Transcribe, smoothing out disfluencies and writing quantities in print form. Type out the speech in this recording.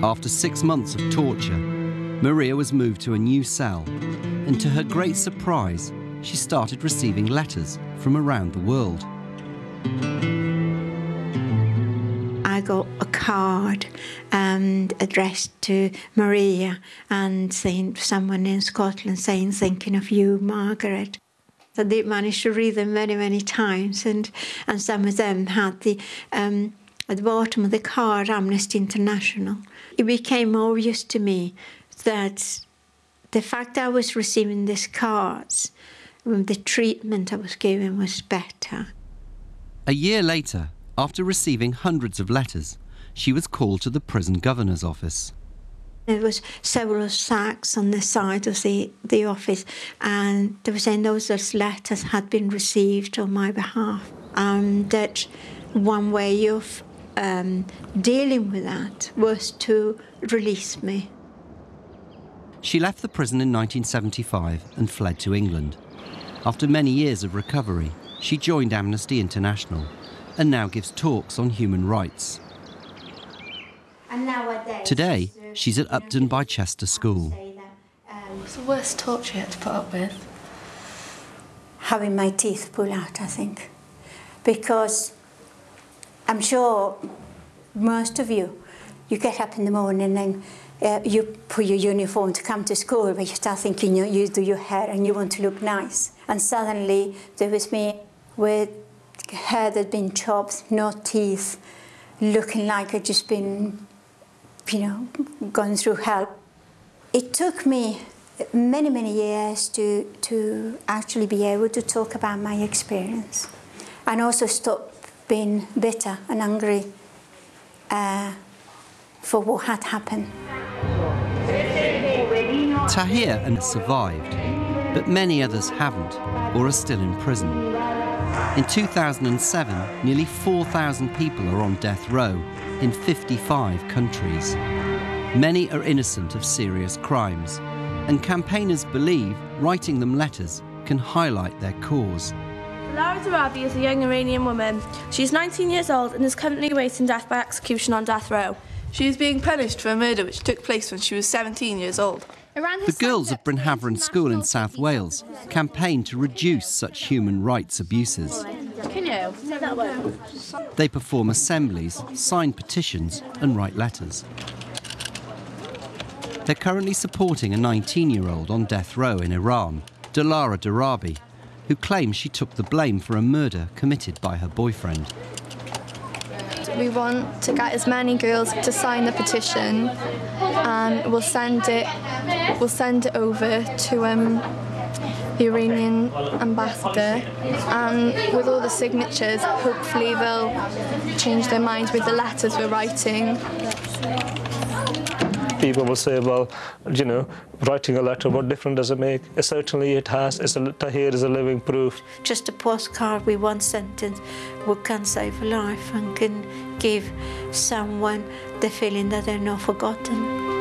After 6 months of torture, Maria was moved to a new cell, and to her great surprise, she started receiving letters from around the world. I got a card addressed to Maria and saying someone in Scotland saying, "Thinking of you, Margaret." I did manage to read them many, many times, and some of them had at the bottom of the card, Amnesty International. It became obvious to me that the fact I was receiving these cards, the treatment I was given was better. A year later, after receiving hundreds of letters, she was called to the prison governor's office. There was several sacks on the side of the office, and they were saying those letters had been received on my behalf, and that one way of dealing with that was to release me. She left the prison in 1975 and fled to England. After many years of recovery, she joined Amnesty International and now gives talks on human rights. Today, she's at Upton Bicester School. What's the worst torture you had to put up with? Having my teeth pulled out, I think. Because I'm sure most of you get up in the morning and you put your uniform to come to school, but you start thinking you do your hair and you want to look nice. And suddenly there was me with hair that had been chopped, no teeth, looking like I'd just been, gone through hell. It took me many, many years to actually be able to talk about my experience and also stop being bitter and angry for what had happened. Tahir and survived, but many others haven't or are still in prison. In 2007, nearly 4,000 people are on death row in 55 countries. Many are innocent of serious crimes, and campaigners believe writing them letters can highlight their cause. Lara Darabi is a young Iranian woman. She is 19 years old and is currently awaiting death by execution on death row. She is being punished for a murder which took place when she was 17 years old. The girls of Brynhaveren School in South Wales campaign to reduce such human rights abuses. They perform assemblies, sign petitions and write letters. They're currently supporting a 19-year-old on death row in Iran, Lara Darabi, who claims she took the blame for a murder committed by her boyfriend. We want to get as many girls to sign the petition, and we'll send it over to the Iranian ambassador, and with all the signatures, hopefully they'll change their minds with the letters we're writing. People will say, well, writing a letter, what difference does it make? Certainly it has. Tahir is a living proof. Just a postcard with one sentence can save a life and can give someone the feeling that they're not forgotten.